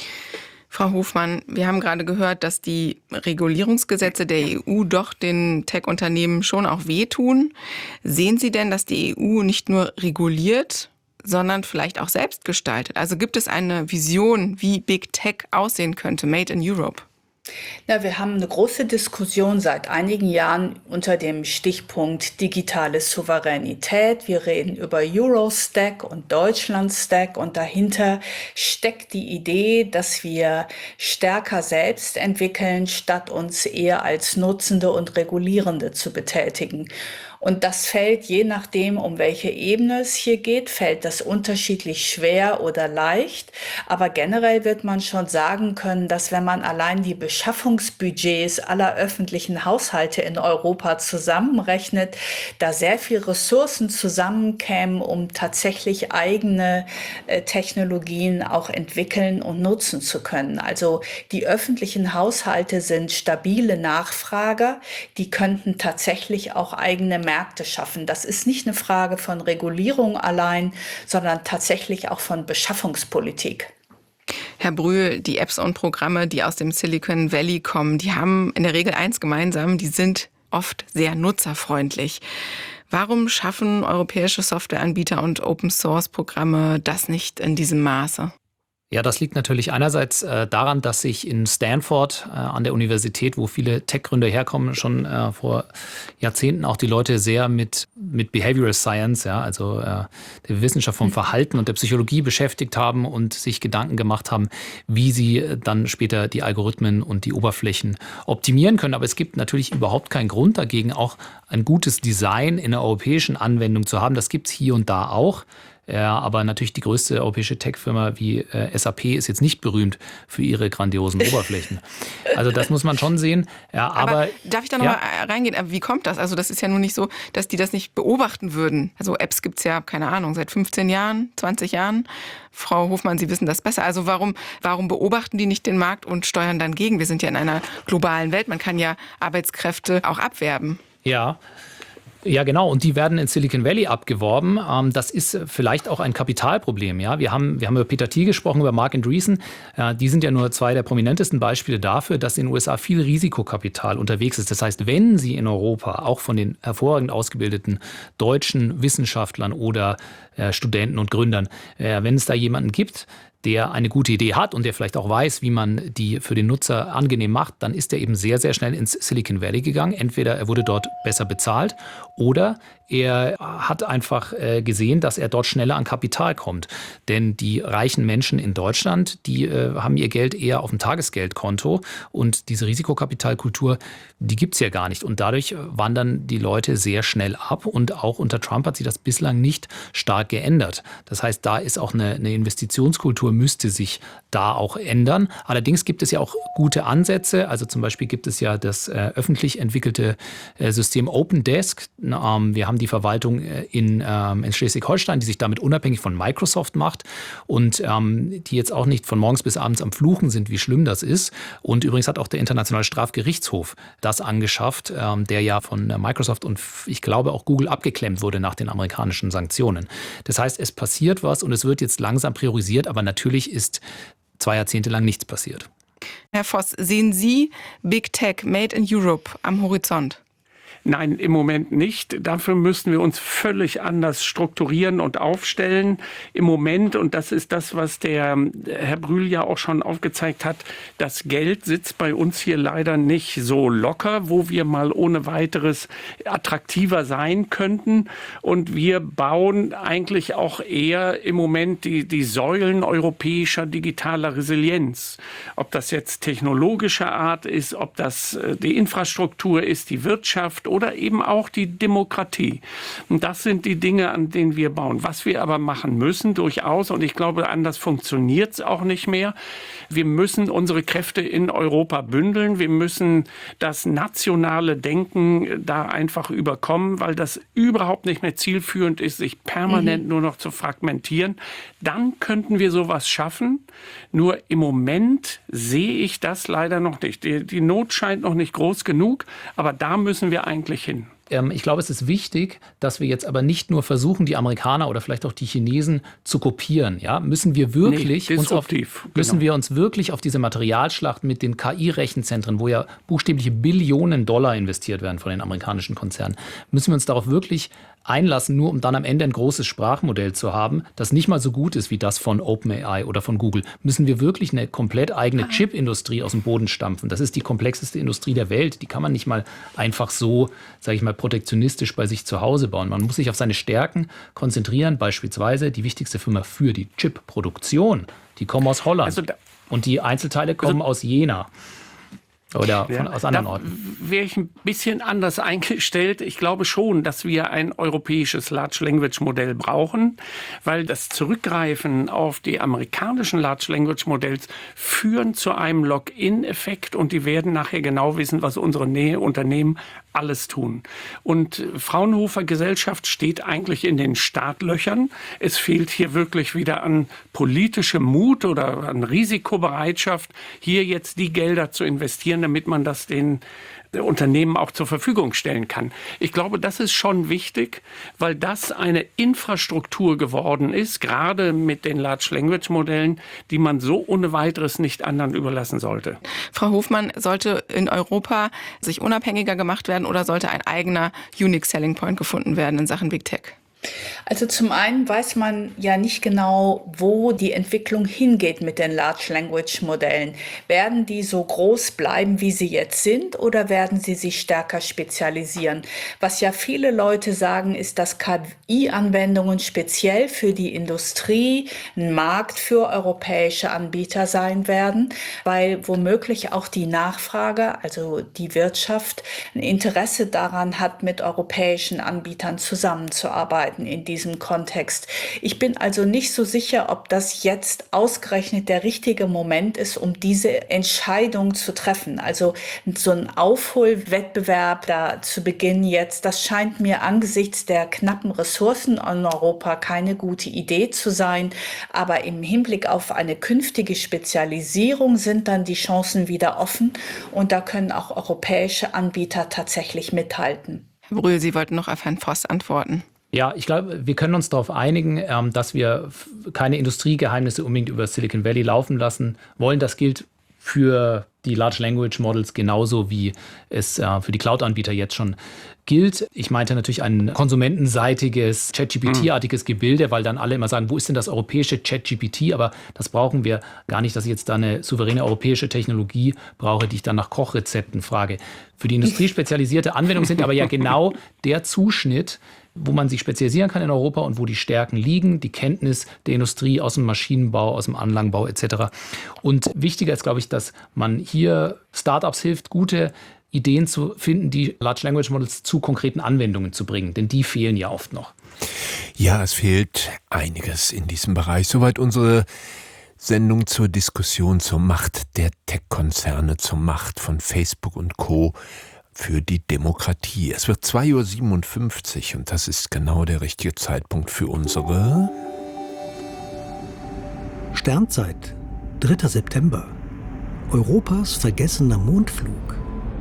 Frau Hofmann, wir haben gerade gehört, dass die Regulierungsgesetze der EU doch den Tech-Unternehmen schon auch wehtun. Sehen Sie denn, dass die EU nicht nur reguliert, sondern vielleicht auch selbst gestaltet? Also gibt es eine Vision, wie Big Tech aussehen könnte, Made in Europe? Ja, wir haben eine große Diskussion seit einigen Jahren unter dem Stichpunkt digitale Souveränität. Wir reden über Eurostack und Deutschlandstack und dahinter steckt die Idee, dass wir stärker selbst entwickeln, statt uns eher als Nutzende und Regulierende zu betätigen. Und das fällt, je nachdem, um welche Ebene es hier geht, fällt das unterschiedlich schwer oder leicht. Aber generell wird man schon sagen können, dass wenn man allein die Beschaffungsbudgets aller öffentlichen Haushalte in Europa zusammenrechnet, da sehr viel Ressourcen zusammenkämen, um tatsächlich eigene Technologien auch entwickeln und nutzen zu können. Also die öffentlichen Haushalte sind stabile Nachfrager, die könnten tatsächlich auch eigene Märkte schaffen. Das ist nicht eine Frage von Regulierung allein, sondern tatsächlich auch von Beschaffungspolitik. Herr Brühl, die Apps und Programme, die aus dem Silicon Valley kommen, die haben in der Regel eins gemeinsam, die sind oft sehr nutzerfreundlich. Warum schaffen europäische Softwareanbieter und Open-Source-Programme das nicht in diesem Maße? Ja, das liegt natürlich einerseits daran, dass sich in Stanford an der Universität, wo viele Tech-Gründer herkommen, schon vor Jahrzehnten auch die Leute sehr mit Behavioral Science, ja, also der Wissenschaft vom Verhalten und der Psychologie beschäftigt haben und sich Gedanken gemacht haben, wie sie dann später die Algorithmen und die Oberflächen optimieren können. Aber es gibt natürlich überhaupt keinen Grund dagegen, auch ein gutes Design in einer europäischen Anwendung zu haben. Das gibt es hier und da auch. Ja, aber natürlich die größte europäische Tech-Firma wie SAP ist jetzt nicht berühmt für ihre grandiosen Oberflächen. Also das muss man schon sehen. Ja, aber darf ich da nochmal reingehen? Wie kommt das? Also das ist ja nun nicht so, dass die das nicht beobachten würden. Also Apps gibt es ja, keine Ahnung, seit 15 Jahren, 20 Jahren. Frau Hofmann, Sie wissen das besser. Also warum beobachten die nicht den Markt und steuern dann gegen? Wir sind ja in einer globalen Welt. Man kann ja Arbeitskräfte auch abwerben. Ja, genau. Und die werden in Silicon Valley abgeworben. Das ist vielleicht auch ein Kapitalproblem. Ja, wir haben über Peter Thiel gesprochen, über Marc Andreessen. Die sind ja nur zwei der prominentesten Beispiele dafür, dass in den USA viel Risikokapital unterwegs ist. Das heißt, wenn Sie in Europa auch von den hervorragend ausgebildeten deutschen Wissenschaftlern oder Studenten und Gründern, wenn es da jemanden gibt, der eine gute Idee hat und der vielleicht auch weiß, wie man die für den Nutzer angenehm macht, dann ist er eben sehr, sehr schnell ins Silicon Valley gegangen. Entweder er wurde dort besser bezahlt oder er hat einfach gesehen, dass er dort schneller an Kapital kommt. Denn die reichen Menschen in Deutschland, die haben ihr Geld eher auf dem Tagesgeldkonto und diese Risikokapitalkultur, die gibt es ja gar nicht. Und dadurch wandern die Leute sehr schnell ab und auch unter Trump hat sich das bislang nicht stark geändert. Das heißt, da ist auch eine Investitionskultur, müsste sich da auch ändern. Allerdings gibt es ja auch gute Ansätze. Also zum Beispiel gibt es ja das öffentlich entwickelte System OpenDesk. Wir haben die Verwaltung in Schleswig-Holstein, die sich damit unabhängig von Microsoft macht und die jetzt auch nicht von morgens bis abends am Fluchen sind, wie schlimm das ist. Und übrigens hat auch der Internationale Strafgerichtshof das angeschafft, der ja von Microsoft und ich glaube auch Google abgeklemmt wurde nach den amerikanischen Sanktionen. Das heißt, es passiert was und es wird jetzt langsam priorisiert, aber natürlich ist 2 Jahrzehnte lang nichts passiert. Herr Voss, sehen Sie Big Tech Made in Europe am Horizont? Nein, im Moment nicht. Dafür müssen wir uns völlig anders strukturieren und aufstellen. Im Moment, und das ist das, was der Herr Brühl ja auch schon aufgezeigt hat, das Geld sitzt bei uns hier leider nicht so locker, wo wir mal ohne weiteres attraktiver sein könnten. Und wir bauen eigentlich auch eher im Moment die Säulen europäischer digitaler Resilienz. Ob das jetzt technologischer Art ist, ob das die Infrastruktur ist, die Wirtschaft oder eben auch die Demokratie. Und das sind die Dinge, an denen wir bauen. Was wir aber machen müssen, durchaus, und ich glaube, anders funktioniert es auch nicht mehr, wir müssen unsere Kräfte in Europa bündeln. Wir müssen das nationale Denken da einfach überkommen, weil das überhaupt nicht mehr zielführend ist, sich permanent nur noch zu fragmentieren. Dann könnten wir sowas schaffen. Nur im Moment sehe ich das leider noch nicht. Die Not scheint noch nicht groß genug, aber da müssen wir eigentlich hin. Ich glaube, es ist wichtig, dass wir jetzt aber nicht nur versuchen, die Amerikaner oder vielleicht auch die Chinesen zu kopieren. Ja? Müssen wir uns wirklich auf diese Materialschlacht mit den KI-Rechenzentren, wo ja buchstäbliche Billionen Dollar investiert werden von den amerikanischen Konzernen, müssen wir uns darauf wirklich einlassen, nur um dann am Ende ein großes Sprachmodell zu haben, das nicht mal so gut ist wie das von OpenAI oder von Google. Müssen wir wirklich eine komplett eigene Chip-Industrie aus dem Boden stampfen. Das ist die komplexeste Industrie der Welt. Die kann man nicht mal einfach so, sage ich mal, protektionistisch bei sich zu Hause bauen. Man muss sich auf seine Stärken konzentrieren, beispielsweise die wichtigste Firma für die Chip-Produktion. Die kommen aus Holland und die Einzelteile kommen aus Jena. Oder aus anderen Orten. Wäre ich ein bisschen anders eingestellt. Ich glaube schon, dass wir ein europäisches Large Language Modell brauchen, weil das Zurückgreifen auf die amerikanischen Large Language Modells führen zu einem Lock-in-Effekt und die werden nachher genau wissen, was unsere Unternehmen alles tun. Und Fraunhofer Gesellschaft steht eigentlich in den Startlöchern. Es fehlt hier wirklich wieder an politischem Mut oder an Risikobereitschaft, hier jetzt die Gelder zu investieren, damit man das den Unternehmen auch zur Verfügung stellen kann. Ich glaube, das ist schon wichtig, weil das eine Infrastruktur geworden ist, gerade mit den Large Language Modellen, die man so ohne weiteres nicht anderen überlassen sollte. Frau Hofmann, sollte in Europa sich unabhängiger gemacht werden oder sollte ein eigener Unique Selling Point gefunden werden in Sachen Big Tech? Also zum einen weiß man ja nicht genau, wo die Entwicklung hingeht mit den Large Language Modellen. Werden die so groß bleiben, wie sie jetzt sind, oder werden sie sich stärker spezialisieren? Was ja viele Leute sagen, ist, dass KI-Anwendungen speziell für die Industrie ein Markt für europäische Anbieter sein werden, weil womöglich auch die Nachfrage, also die Wirtschaft, ein Interesse daran hat, mit europäischen Anbietern zusammenzuarbeiten in diesem Kontext. Ich bin also nicht so sicher, ob das jetzt ausgerechnet der richtige Moment ist, um diese Entscheidung zu treffen. Also so ein Aufholwettbewerb da zu beginnen jetzt, das scheint mir angesichts der knappen Ressourcen in Europa keine gute Idee zu sein. Aber im Hinblick auf eine künftige Spezialisierung sind dann die Chancen wieder offen und da können auch europäische Anbieter tatsächlich mithalten. Herr Brühl, Sie wollten noch auf Herrn Voss antworten. Ja, ich glaube, wir können uns darauf einigen, dass wir keine Industriegeheimnisse unbedingt über Silicon Valley laufen lassen wollen. Das gilt für die Large Language Models genauso, wie es für die Cloud-Anbieter jetzt schon gilt. Ich meinte natürlich ein konsumentenseitiges, ChatGPT-artiges Gebilde, weil dann alle immer sagen, wo ist denn das europäische ChatGPT? Aber das brauchen wir gar nicht, dass ich jetzt da eine souveräne europäische Technologie brauche, die ich dann nach Kochrezepten frage. Für die industriespezialisierte Anwendung sind aber ja genau der Zuschnitt, wo man sich spezialisieren kann in Europa und wo die Stärken liegen, die Kenntnis der Industrie aus dem Maschinenbau, aus dem Anlagenbau etc. Und wichtiger ist, glaube ich, dass man hier Startups hilft, gute Ideen zu finden, die Large Language Models zu konkreten Anwendungen zu bringen, denn die fehlen ja oft noch. Ja, es fehlt einiges in diesem Bereich. Soweit unsere Sendung zur Diskussion zur Macht der Tech-Konzerne, zur Macht von Facebook und Co. für die Demokratie. Es wird 2:57 Uhr und das ist genau der richtige Zeitpunkt für unsere Sternzeit, 3. September. Europas vergessener Mondflug.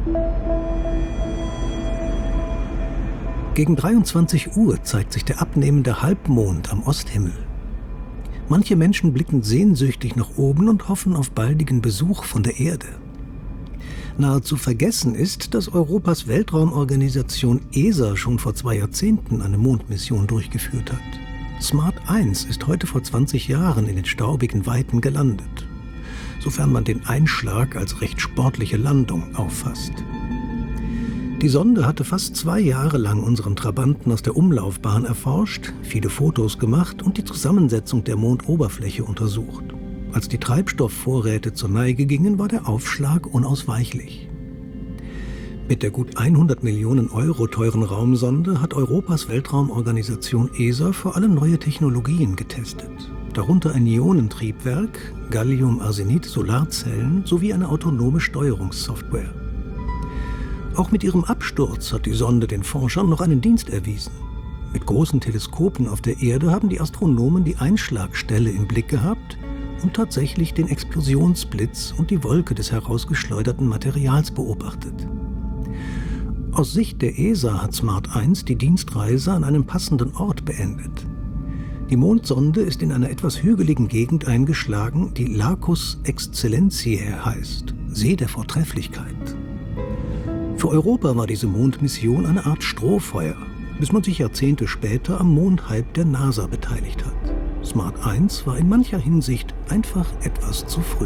Gegen 23 Uhr zeigt sich der abnehmende Halbmond am Osthimmel. Manche Menschen blicken sehnsüchtig nach oben und hoffen auf baldigen Besuch von der Erde. Nahezu vergessen ist, dass Europas Weltraumorganisation ESA schon vor 2 Jahrzehnten eine Mondmission durchgeführt hat. Smart 1 ist heute vor 20 Jahren in den staubigen Weiten gelandet, sofern man den Einschlag als recht sportliche Landung auffasst. Die Sonde hatte fast 2 Jahre lang unseren Trabanten aus der Umlaufbahn erforscht, viele Fotos gemacht und die Zusammensetzung der Mondoberfläche untersucht. Als die Treibstoffvorräte zur Neige gingen, war der Aufschlag unausweichlich. Mit der gut 100 Millionen Euro teuren Raumsonde hat Europas Weltraumorganisation ESA vor allem neue Technologien getestet. Darunter ein Ionentriebwerk, Gallium-Arsenid-Solarzellen sowie eine autonome Steuerungssoftware. Auch mit ihrem Absturz hat die Sonde den Forschern noch einen Dienst erwiesen. Mit großen Teleskopen auf der Erde haben die Astronomen die Einschlagstelle im Blick gehabt und tatsächlich den Explosionsblitz und die Wolke des herausgeschleuderten Materials beobachtet. Aus Sicht der ESA hat Smart 1 die Dienstreise an einem passenden Ort beendet. Die Mondsonde ist in einer etwas hügeligen Gegend eingeschlagen, die Lacus Excellentiae heißt, See der Vortrefflichkeit. Für Europa war diese Mondmission eine Art Strohfeuer, bis man sich Jahrzehnte später am Mondhype der NASA beteiligt hat. Smart 1 war in mancher Hinsicht einfach etwas zu früh.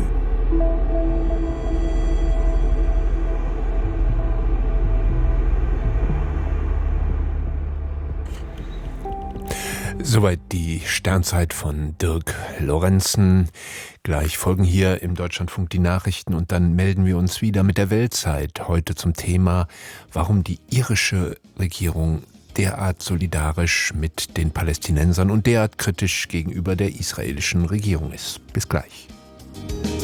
Soweit die Sternzeit von Dirk Lorenzen. Gleich folgen hier im Deutschlandfunk die Nachrichten und dann melden wir uns wieder mit der Weltzeit. Heute zum Thema, warum die irische Regierung derart solidarisch mit den Palästinensern und derart kritisch gegenüber der israelischen Regierung ist. Bis gleich.